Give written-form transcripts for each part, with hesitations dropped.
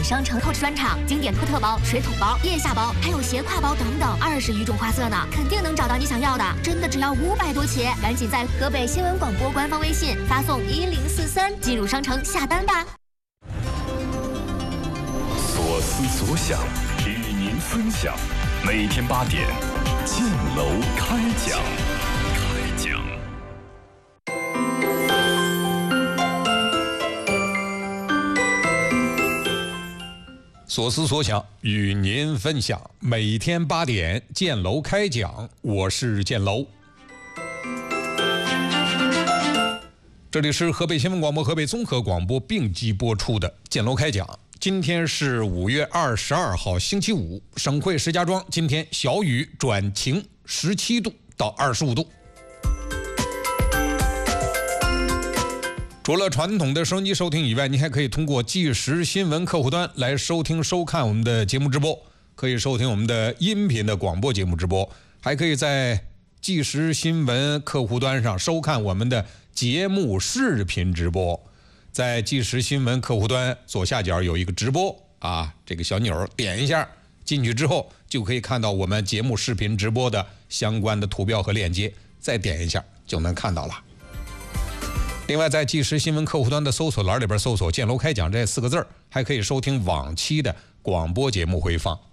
商城 Coach 专场，经典托特包、水桶包、腋下包，还有斜挎包等等，20余种花色呢，肯定能找到你想要的。真的只要500多起，赶紧在河北新闻广播官方微信发送1043进入商城下单吧。 所思所想，与您分享。每天8点，建楼开讲。 所思所想与您分享，每天8点建楼开讲，我是建楼。这里是河北新闻广播、河北综合广播并机播出的建楼开讲。今天是5月22号星期五，省会石家庄今天小雨转晴，17度到25度。除了传统的收音机收听以外，你还可以通过即时新闻客户端来收听收看我们的节目直播，可以收听我们的音频的广播节目直播，还可以在即时新闻客户端上收看我们的节目视频直播。在即时新闻客户端左下角有一个直播啊，这个小钮点一下，进去之后就可以看到我们节目视频直播的相关的图标和链接，再点一下就能看到了。另外，在即时新闻客户端的搜索栏里边搜索“建楼开讲”这4个字，还可以收听往期的广播节目回放。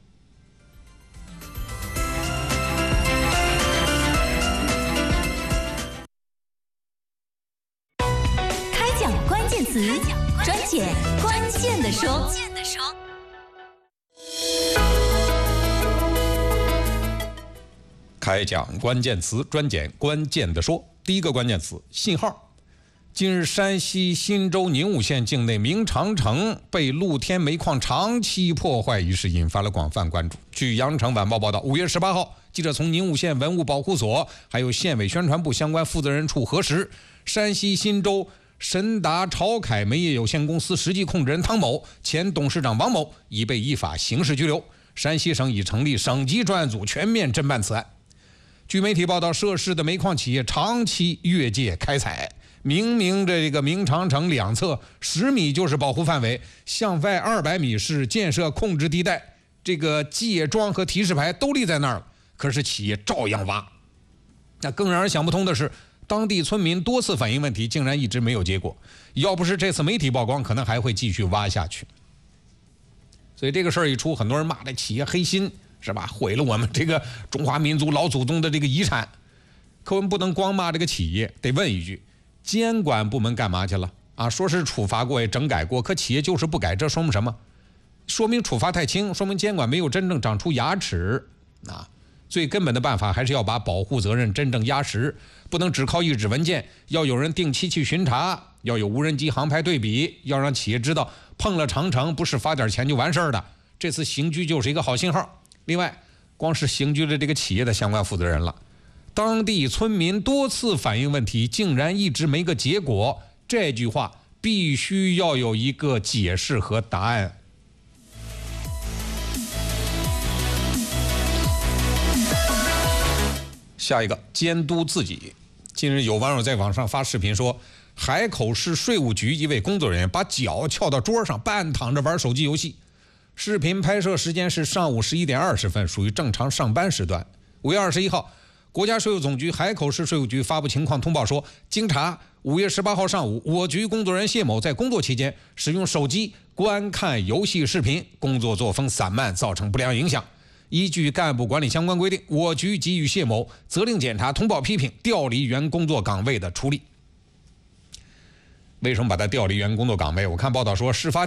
开讲关键词，专解关键的说。 开讲关键词，专解关键的说。第一个关键词：信号。近日，山西忻州宁武县境内明长城被露天煤矿长期破坏一事引发了广泛关注。据羊城晚报报道，5月18号，记者从宁武县文物保护所还有县委宣传部相关负责人处核实，山西忻州神达潮凯煤业有限公司实际控制人汤某、前董事长王某已被依法刑事拘留。山西省已成立省级专案组全面侦办此案。据媒体报道，涉事的煤矿企业长期越界开采，明明这个明长城两侧10米就是保护范围，向外200米是建设控制地带，这个界桩和提示牌都立在那儿了，可是企业照样挖。那更让人想不通的是，当地村民多次反映问题，竟然一直没有结果。要不是这次媒体曝光，可能还会继续挖下去。所以这个事儿一出，很多人骂这企业黑心，是吧？毁了我们这个中华民族老祖宗的这个遗产。可我们不能光骂这个企业，得问一句：监管部门干嘛去了啊？说是处罚过也整改过，可企业就是不改，这说明什么？说明处罚太轻，说明监管没有真正长出牙齿啊！最根本的办法还是要把保护责任真正压实，不能只靠一纸文件，要有人定期去巡查，要有无人机航拍对比，要让企业知道碰了长城不是发点钱就完事儿的。这次刑拘就是一个好信号。另外，光是刑拘了这个企业的相关负责人了，当地村民多次反映问题，竟然一直没个结果，这句话必须要有一个解释和答案。下一个，监督自己。近日有网友在网上发视频说，海口市税务局一位工作人员把脚翘到桌上，半躺着玩手机游戏。视频拍摄时间是上午11点20分，属于正常上班时段。5月21号，国家税务总局海口市税务局发布情况通报说，经查，5月18号上午，我局工作人员谢某在工作期间使用手机观看游戏视频，工作作风散漫，造成不良影响。依据干部管理相关规定，我局给予谢某责令检查、通报批评、调离原工作岗位的处理。为什么把他调离原工作岗位？我看报道说，事发